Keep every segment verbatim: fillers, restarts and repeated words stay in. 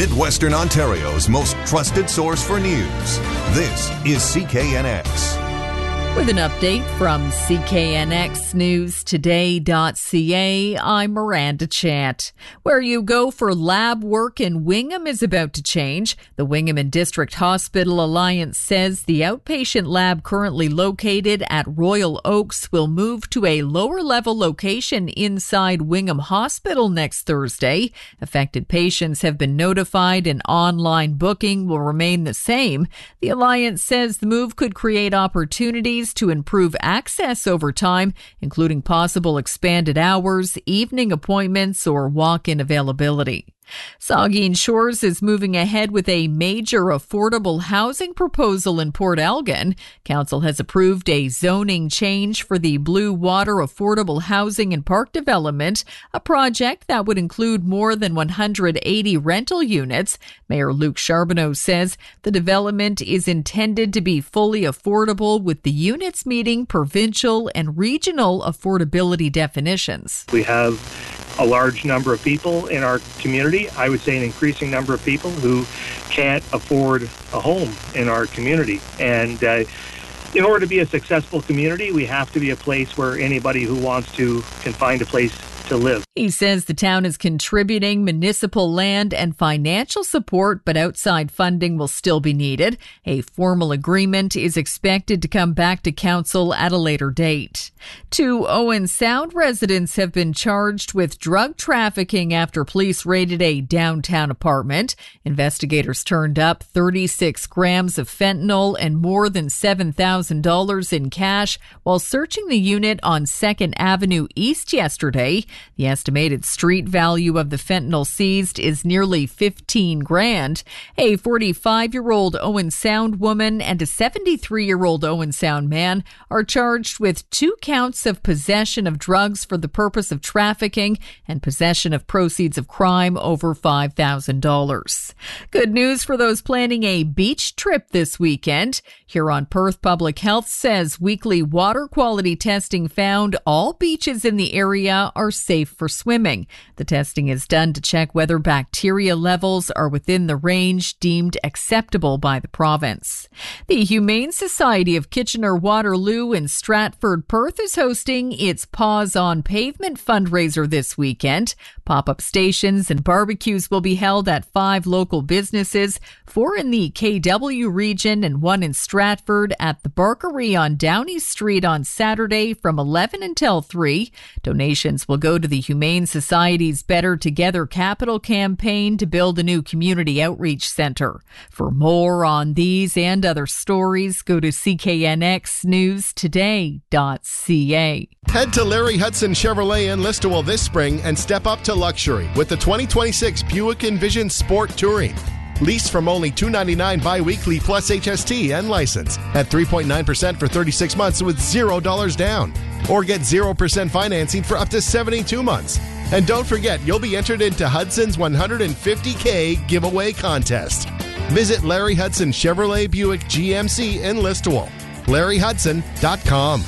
Midwestern Ontario's most trusted source for news. This is C K N X. With an update from C K N X News Today dot C A, I'm Miranda Chant. Where you go for lab work in Wingham is about to change. The Wingham and District Hospital Alliance says the outpatient lab currently located at Royal Oaks will move to a lower-level location inside Wingham Hospital next Thursday. Affected patients have been notified and online booking will remain the same. The Alliance says the move could create opportunities to improve access over time, including possible expanded hours, evening appointments, or walk-in availability. Saugeen Shores is moving ahead with a major affordable housing proposal in Port Elgin. Council has approved a zoning change for the Blue Water Affordable Housing and Park Development, a project that would include more than one hundred eighty rental units. Mayor Luc Charbonneau says the development is intended to be fully affordable, with the units meeting provincial and regional affordability definitions. We have a large number of people in our community, I would say an increasing number of people who can't afford a home in our community. And uh, in order to be a successful community, we have to be a place where anybody who wants to can find a place to live. He says the town is contributing municipal land and financial support, but outside funding will still be needed. A formal agreement is expected to come back to council at a later date. Two Owen Sound residents have been charged with drug trafficking after police raided a downtown apartment. Investigators turned up thirty-six grams of fentanyl and more than seven thousand dollars in cash while searching the unit on second Avenue East yesterday. The estimated street value of the fentanyl seized is nearly fifteen grand. A forty-five-year-old Owen Sound woman and a seventy-three-year-old Owen Sound man are charged with two counts of possession of drugs for the purpose of trafficking and possession of proceeds of crime over five thousand dollars. Good news for those planning a beach trip this weekend. Huron Perth Public Health says weekly water quality testing found all beaches in the area are safe for swimming. The testing is done to check whether bacteria levels are within the range deemed acceptable by the province. The Humane Society of Kitchener-Waterloo in Stratford, Perth is hosting its Paws on Pavement fundraiser this weekend. Pop-up stations and barbecues will be held at five local businesses, four in the K W region and one in Stratford at the Barkery on Downey Street on Saturday from eleven until three. Donations will go to the Humane Society's Better Together capital campaign to build a new community outreach center. For more on these and other stories, go to C K N X News Today dot C A. Head to Larry Hudson Chevrolet in Listowel this spring and step up to luxury with the twenty twenty-six Buick Envision Sport Touring. Lease from only two hundred ninety-nine dollars bi-weekly plus H S T and license at three point nine percent for thirty-six months with zero dollars down. Or get zero percent financing for up to seventy-two months. And don't forget, you'll be entered into Hudson's one hundred fifty K giveaway contest. Visit Larry Hudson Chevrolet Buick G M C in Listowel. larry hudson dot com.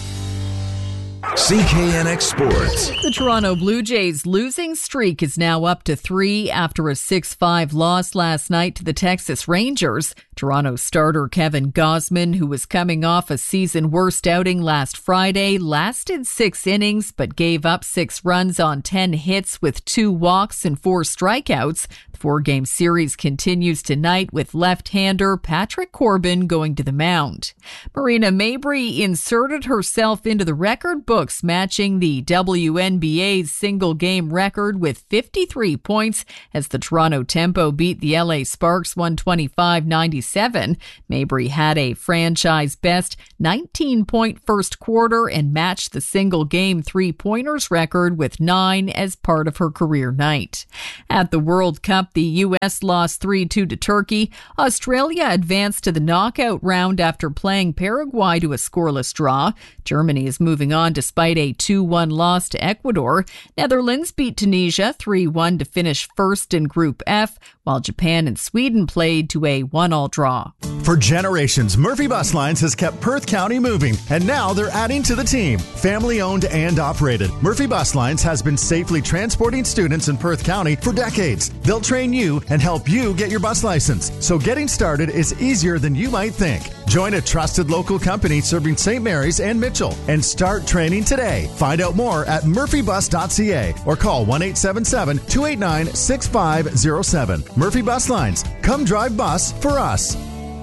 C K N X Sports. The Toronto Blue Jays' losing streak is now up to three after a six five loss last night to the Texas Rangers. Toronto starter Kevin Gausman, who was coming off a season-worst outing last Friday, lasted six innings but gave up six runs on ten hits with two walks and four strikeouts. The four-game series continues tonight with left-hander Patrick Corbin going to the mound. Marina Mabrey inserted herself into the record books, matching the W N B A's single-game record with fifty-three points as the Toronto Tempo beat the L A Sparks one twenty-five ninety-seven. Mabrey had a franchise-best nineteen-point first quarter and matched the single-game three-pointers record with nine as part of her career night. At the World Cup, the U S lost three two to Turkey. Australia advanced to the knockout round after playing Paraguay to a scoreless draw. Germany is moving on despite a two one loss to Ecuador. Netherlands beat Tunisia three one to finish first in Group F, while Japan and Sweden played to a one all draw. For generations, Murphy Bus Lines has kept Perth County moving, and now they're adding to the team. Family owned and operated, Murphy Bus Lines has been safely transporting students in Perth County for decades. They'll train you and help you get your bus license, so getting started is easier than you might think. Join a trusted local company serving Saint Mary's and Mitchell and start training today. Find out more at murphy bus dot c a or call one eight seven seven, two eight nine, six five zero seven. Murphy Bus Lines. Come drive bus for us.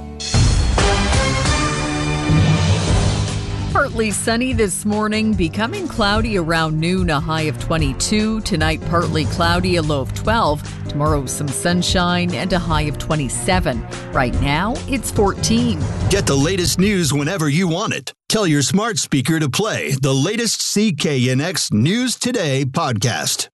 Partly sunny this morning, becoming cloudy around noon, a high of twenty-two. Tonight, partly cloudy, a low of twelve. Tomorrow, some sunshine and a high of twenty-seven. Right now, it's fourteen. Get the latest news whenever you want it. Tell your smart speaker to play the latest C K N X News Today podcast.